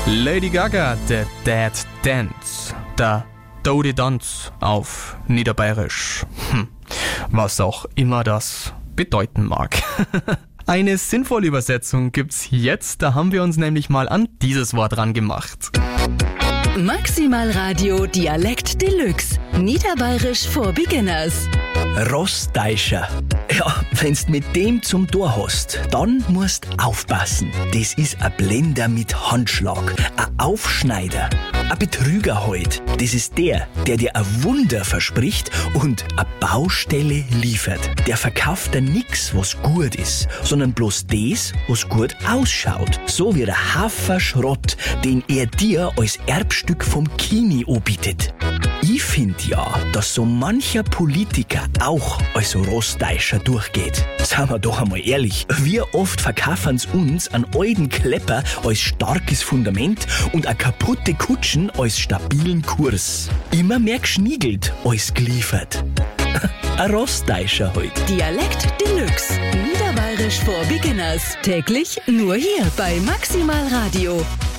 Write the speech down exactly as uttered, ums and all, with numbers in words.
Lady Gaga, der Dead Dance, der Dodi Danz auf Niederbayerisch. Hm, was auch immer das bedeuten mag. Eine sinnvolle Übersetzung gibt's jetzt, da haben wir uns nämlich mal an dieses Wort rangemacht. Maximal Radio Dialekt Deluxe. Niederbayerisch for Beginners. Rossdeischer. Ja, wenn's mit dem zum Tor hast, dann musst aufpassen. Das ist ein Blender mit Handschlag, ein Aufschneider, ein Betrüger halt. Das ist der, der dir ein Wunder verspricht und eine Baustelle liefert. Der verkauft dir nix, was gut ist, sondern bloß das, was gut ausschaut. So wie der Hafer Schrott, den er dir als Erbstück vom Kini anbietet. Ich find ja, dass so mancher Politiker auch als Rossdeischer durchgeht. Sagen wir doch einmal ehrlich, wie oft verkaufen's uns einen alten Klepper als starkes Fundament und eine kaputte Kutschen als stabilen Kurs. Immer mehr geschniegelt als geliefert. Ein Rossdeischer halt. Dialekt Deluxe. Niederbayerisch for Beginners. Täglich nur hier bei Maximal Radio.